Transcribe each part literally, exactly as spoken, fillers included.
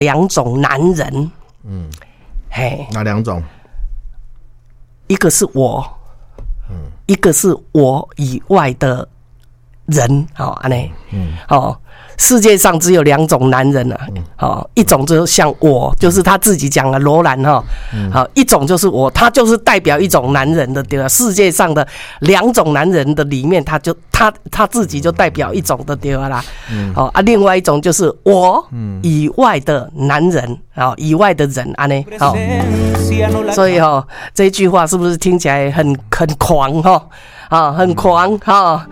两种男人， 嗯， 嘿， 哪两种？ 一个是我， 嗯， 一个是我以外的人，好、哦，安内， 嗯， 哦。世界上只有两种男人啊，哦，一种就像我，就是他自己讲的罗兰哈，好、哦，一种就是我，他就是代表一种男人的对吧？世界上的两种男人的里面，他就他他自己就代表一种的对吧啦，嗯，哦啊，另外一种就是我以外的男人啊、哦，以外的人啊呢，好、哦，所以哦，这一句话是不是听起来很很狂哈？啊、哦，很狂哈。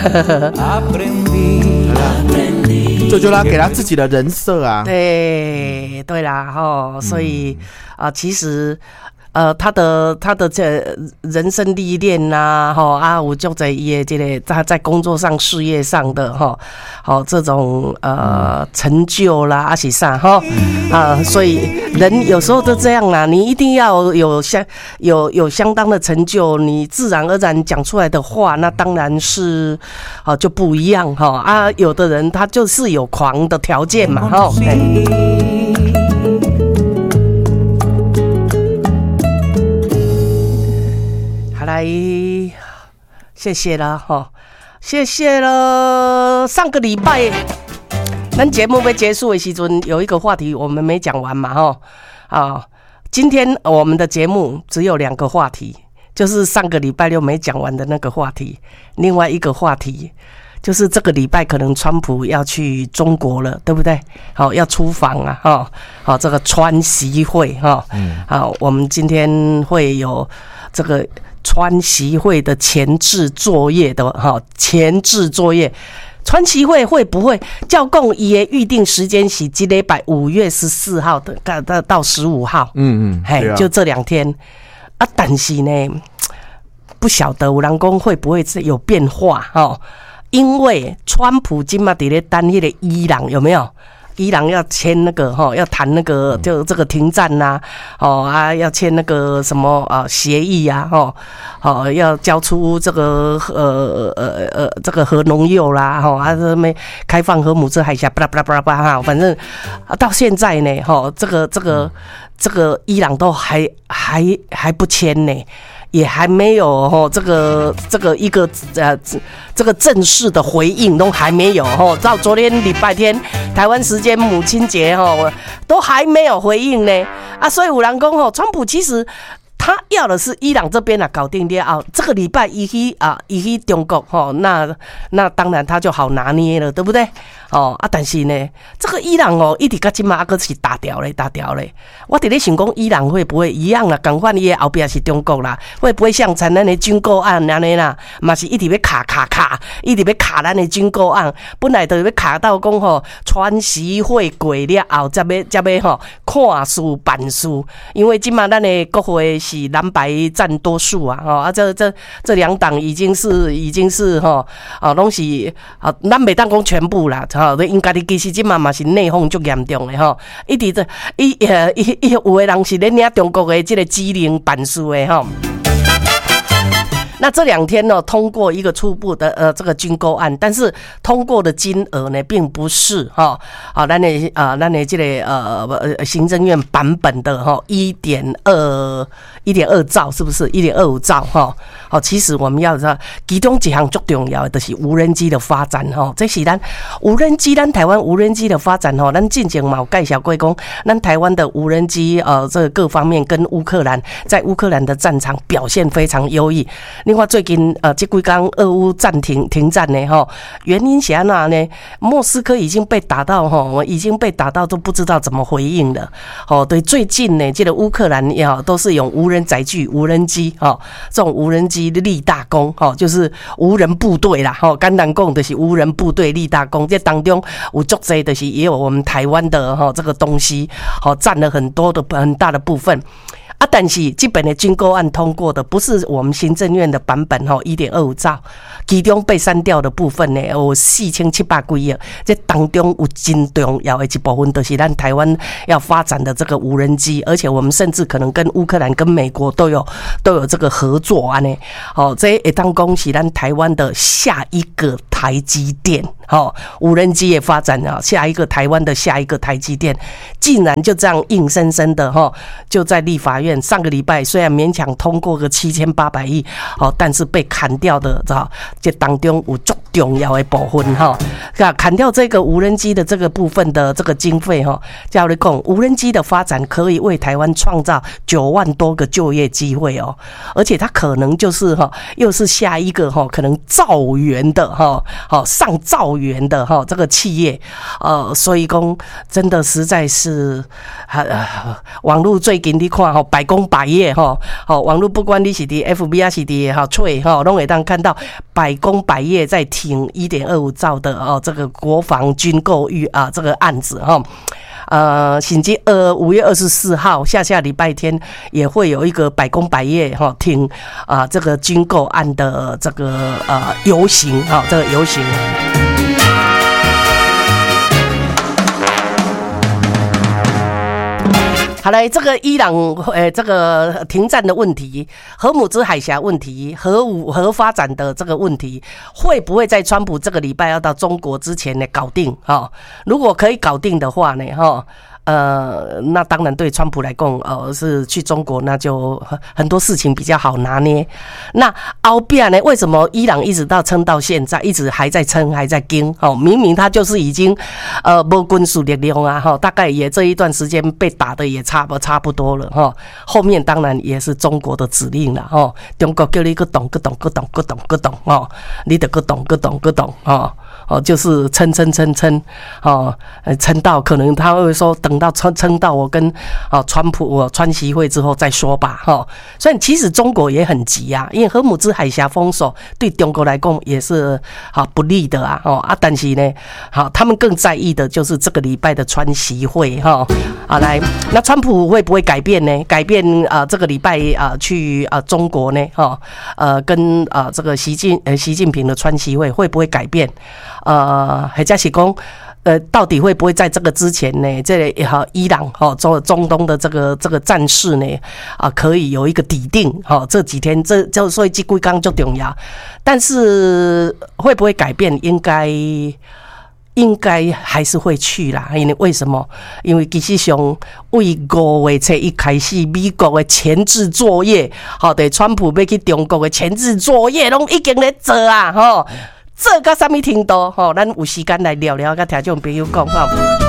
这就他给他自己的人设啊。 对对啦，哈，所以啊、呃，其实呃，他的他的这人生历练呐，哈啊，我就在也这个他在工作上、事业上的哈，好、哦、这种呃成就啦，阿喜啥哈啊，所以人有时候都这样啦，你一定要有相有有相当的成就，你自然而然讲出来的话，那当然是啊就不一样哈啊，有的人他就是有狂的条件嘛哈。来，谢谢了哈，谢谢了。上个礼拜，咱节目要结束的时阵，有一个话题我们没讲完嘛哈啊，今天我们的节目只有两个话题，就是上个礼拜六没讲完的那个话题，另外一个话题就是这个礼拜可能川普要去中国了，对不对？好，要出访啊哈，好，这个川习会哈，嗯，好，我们今天会有这个。川习会的前置作业的哈，前置作业，川习会会不会教共伊的预定时间是这礼拜五月十四号的到到十五号？嗯嗯，嘿，啊、就这两天啊，但是呢，不晓得有人讲会不会有变化哈？因为川普今嘛在咧等那个伊朗有没有？伊朗要签那个哈，要谈那个就这个停战呐、啊，哦啊，要签那个什么啊协议啊，哦，哦要交出这个呃呃呃这个核农铀啦，哈啊这没开放荷姆斯海峡，巴拉巴拉巴拉巴拉哈，反正到现在呢，哈这个这个这个伊朗都还还还不签呢。也还没有哦，这个这个一个呃这个正式的回应都还没有哦，到昨天礼拜天台湾时间母亲节哦，都还没有回应呢啊，所以有人讲哦，川普其实他要的是伊朗这边啊搞定了啊，这个礼拜一去啊一去中国哦，那那当然他就好拿捏了，对不对？哦啊，但是呢，这个伊朗哦，一直到今嘛还是打掉嘞，打掉嘞。我伫咧想讲，伊朗会不会一样啦？赶快伊后边是中国啦，会不会像咱咱的军购案安尼啦？嘛是一直要卡卡卡，一直要卡咱的军购案，本来就要卡到讲吼，川习会过了后，才要才要吼看书办书，因为今嘛咱的国会是蓝白占多数啊，吼啊这这这两党已经是已经是吼啊拢是啊，咱袂当讲全部啦。吼，因家己其实即嘛嘛是内讧足严重的吼，一直在伊呃伊伊有的人是咧领中国的这个指令办事的吼。那这两天呢，通过一个初步的呃这个军购案，但是通过的金额呢，并不是哈啊，咱的啊咱的这个呃行政院版本的哈一点二一点二兆，是不是一点二五兆哈？好，其实我们要知道，其中几项最重要的就是无人机的发展哈，这是咱无人机，咱台湾无人机的发展哈，咱之前嘛有介绍过讲，咱台湾的无人机呃这个各方面跟乌克兰在乌克兰的战场表现非常优异。另外，最近呃，这几天俄乌暂停停战呢，哈，原因是安那呢？莫斯科已经被打到哈，已经被打到都不知道怎么回应了。哦，对，最近呢，这个乌克兰也好，都是用无人载具、无人机哈，这种无人机立大功哈，就是无人部队啦，哈，简单讲就是无人部队立大功。这当中有足多就是也有我们台湾的哈这个东西，好占了很多的很大的部分。啊，但是这本的军购案通过的不是我们行政院的版本吼，一点二五兆，其中被删掉的部分呢，有四千七百几亿，这当中有真重要的一部分，就是咱台湾要发展的这个无人机，而且我们甚至可能跟乌克兰、跟美国都有都有这个合作啊呢。哦，这会当讲是咱台湾的下一个台积电，哦，无人机也发展啊，下一个台湾的下一个台积电，竟然就这样硬生生的哈，就在立法院上个礼拜虽然勉强通过个七千八百亿，哦，但是被砍掉的，知道这当中有足重要的部分哈，砍掉这个无人机的这个部分的这个经费哈，叫你讲，无人机的发展可以为台湾创造九万多个就业机会哦，而且它可能就是哈，又是下一个哈，可能兆元的哈，好上兆元的哈这个企业，呃，所以讲真的实在是，呃，网络最近你看哈，百工百业哈，好网络不管你是伫 F B 还是伫哈脆哈，拢会当看到百工百业在挺 一点二五兆的哦这个国防军购预啊这个案子哈。呃，甚至呃五月二十四号下下礼拜天也会有一个百工百业哈挺啊这个军购案的这个呃游行哈，这个游行。好嘞，这个伊朗呃这个停战的问题，荷姆兹海峡问题，核武核发展的这个问题，会不会在川普这个礼拜要到中国之前呢搞定？哈，如果可以搞定的话呢，哈。呃，那当然对川普来讲，呃，是去中国，那就很多事情比较好拿捏。那后边呢，为什么伊朗一直到撑到现在，一直还在撑，还在盯？哦，明明他就是已经呃没军事力量啊，哈，大概也这一段时间被打的也差不差不多了哈。后面当然也是中国的指令了哈，中国叫你个懂个懂个懂个懂个懂哦，你得个懂个懂个懂哦。哦，就是撑撑撑撑，哦，撑到可能他会说等到撑撑到我跟哦川普我川习会之后再说吧，哈、哦。所以其实中国也很急啊，因为荷姆兹海峡封锁对中国来讲也是好不利的啊，哦啊，但是呢，好他们更在意的就是这个礼拜的川习会哈，啊来，那川普会不会改变呢？改变啊、呃，这个礼拜啊、呃、去啊、呃、中国呢，哈、哦，呃跟啊、呃、这个习近呃习近平的川习会会不会改变？呃，或者是讲，呃，到底会不会在这个之前呢？这个哈伊朗哈中中东的这个这个战事呢啊，可以有一个底定哈。这几天这就所以这几天就重要，但是会不会改变？应该应该还是会去啦。因为为什么？因为其实上为五月初一开始，美国的前置作业，好对，川普要去中国的前置作业，拢已经在做啊，吼。这个什么程度？吼，咱有时间来聊聊，跟听众朋友讲哈。